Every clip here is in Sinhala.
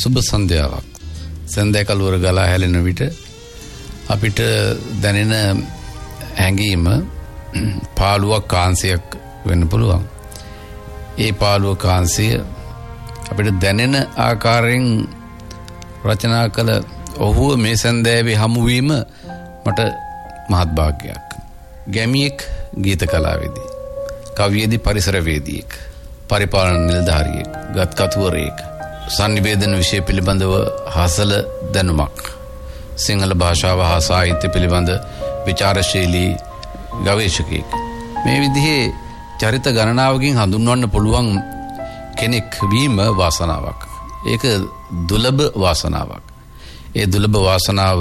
සුබ සන්ධ්‍යාවක්. සන්ධ්‍යා කළුවර ගලා හැලෙන විට අපිට දැනෙන හැඟීම පාළුවක් කාංශයක් වෙන්න පුළුවන්. ඒ පාළුව කාංශය අපිට දැනෙන ආකාරයෙන් රචනා කළ ඔහුව මේ සන්ධ්‍යාවේ හමුවීම මට මහත් භාග්‍යයක්. ගැමියෙක් ගීත කලාවේදී, කවියේදී පරිසරවේදියෙක්, පරිපාලන නිලධාරියෙක්, ගත්කතුවරයෙක්, සංනිවේදන විෂය පිළිබඳව හසල දැනුමක්, සිංහල භාෂාව හා සාහිත්‍ය පිළිබඳ විචාරශීලී ගවේෂකයෙක්, මේ විදිහේ චරිත ගණනාවකින් හඳුන්වන්න පුළුවන් කෙනෙක් වීම වාසනාවක්. ඒක දුලභ වාසනාවක්. ඒ දුලභ වාසනාව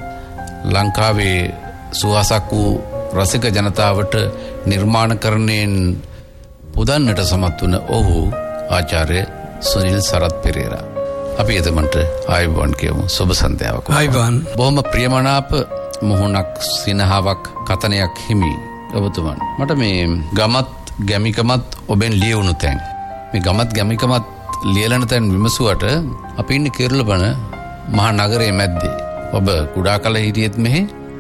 ලංකාවේ සුවසක් වූ රසික ජනතාවට නිර්මාණකරණයෙන් පුදන්නට සමත් වන ඔහු ආචාර්ය සුනිල් සරත් පෙරේරා. අපි එතමන්ට ආයුබෝවන් කියමු. සුබ සන්ධ්‍යාවක්. ආයුබෝවන්. බොහොම ප්‍රියමනාප මුහුණක්, සිනහාවක්, කතනයක් හිමි ඔබතුමන්. මට මේ ගමත් ගැමිකමත් ඔබෙන් ලියවුණු තැන්, මේ ගමත් ගැමිකමත් ලියලන තැන් විමසුවට අපි ඉන්නේ කිරුළපන මහා නගරයේ මැද්දේ. ඔබ කුඩා කල හිටියෙත් මෙහි,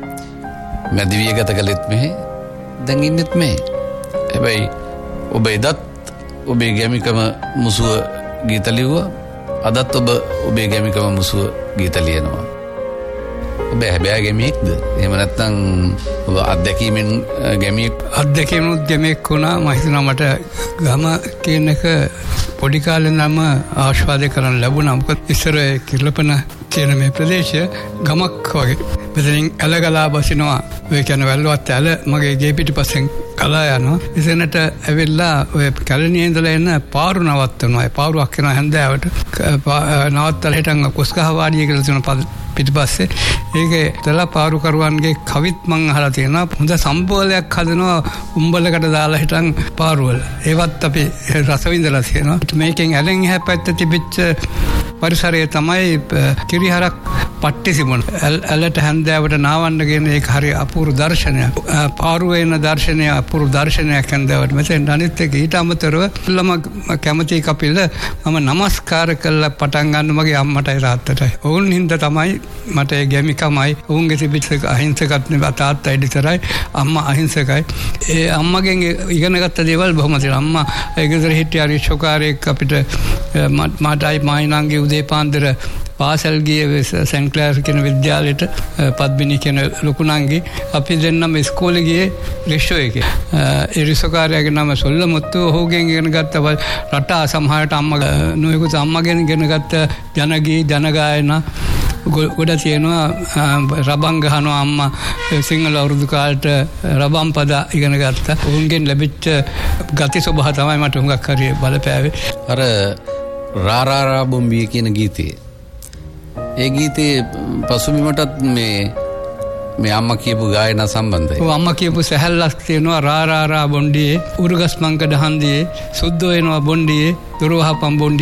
මැදිවිය ගත කළෙත් මෙහි, දැන් ඉන්නෙත් මෙහි. හැබැයි ඔබ එදත් ඔබේ ගැමිකම මුසුව ගීත ලිව්වා, අදත් ඔබ ඔබේ ගැමිකම මුසුව ගීත ලියනවා. ඔබ හැබැයි ගැමියෙක්ද? එහෙම නැත්නම් ඔබ අත්දැකීමෙන් ගැමියෙක්? අත්දැකීමෙන් ගැමියෙක් වුණා. මම හිතනවා මට ගම කියන එක පොඩි කාලේ නම් ආස්වාදේ කරන්න ලැබුණා. මොකද ඉස්සර කිරුළපන කියන මේ ප්‍රදේශය ගමක් වගේ. මෙතනින් ඇලගලා බසිනවා. ඔය කියන්නේ වැල්ලවත් ඇල මගේ ගේ පිටිපස්සෙන් කලා යනවා. ඉතින්ට ඇවිල්ලා ඔය කැලණියේ ඉඳලා එන පාරු නවත්තනවා. ඒ පාරුවක් කරන හැන්දෑවට නවත්තලා හිටන් කුස්කහ වාඩිය කියලා තියෙන පිටිපස්සේ ඒකේ තලා පාරු කරුවන්ගේ කවිත් මං අහලා තියෙනවා. හොඳ සම්බෝලයක් හදනවා උඹලකට දාලා හිටන් පාරුවල. ඒවත් අපි රස විඳලා තියෙනවා. මේකෙන් ඇලෙන් එහා පැත්තේ තිබිච්ච පරිසරය තමයි කිරිහරක් පට්ටි සිමුණ. ඇලට හැන්දෑවට නාවන්න කියන ඒක හරි අපූර්ව දර්ශනයක්. පාරු වෙන දර්ශනය අපූර්ව දර්ශනයක් හැන්දෑවට. මෙතෙන් අනිත් එක ඊට අමතරව ළම කැමති කපිල මම නමස්කාර කළා පටන් ගන්න මගේ අම්මටයි තාත්තටයි. ඕන් හින්දා තමයි මට ඒ ගැමිකමයි උන්ගේ තිබිච්ච අහිංසකත් නෙවෙයි තාත්තයි විතරයි. අම්මා අහිංසකයි. ඒ අම්මගෙන් ඉගෙන ගත්ත දේවල් බොහොම තියෙනවා. අම්මා ඒ ගෙදර හිටිය හරි ශෝකාරයෙක් අපිට මටයි මායිනන්ගේ උදේ පාන්දර පාසල් ගියේ සෙන්ට් ක්ලෑර් කියන විද්‍යාලයට පද්මිනී කියන ලොකු නංගි අපි දෙන්නම ඉස්කෝලේ ගියේ රිෂෝ එකේ. ඒ රිෂෝකාරයාගේ නම සොල්ලමුත්තු. ඔහුගෙන් ඉගෙන ගත්ත රට සමහරට අම්මා නොයෙකුත් අම්මගෙන් ඉගෙන ගත්ත ජනගී ජනගායන ගොඩ තියෙනවා. රබන් ගහනවා අම්මා සිංහල අවුරුදු කාලට රබන් පද ඉගෙන ගත්තා. ඔවුන්ගෙන් ලැබිච්ච ගති ස්වභාව තමයි මට හුඟක් හරි බලපෑවේ. අර රාරාරා බොම්බිය කියන ගීතේ, ඒ ගීතේ පසුබිමටත් මේ අම්මා කියපු ගායනා සම්බන්ධයි. ඔව් අම්මා කියපු සැහැල්ලක් තියෙනවා. රාරාරා බොණ්ඩියේ උරුගස් මංකඩ හන්දියේ සුද්ධ වෙනවා බොණ්ඩියේ දොරවහපම් බොණ්ඩියේ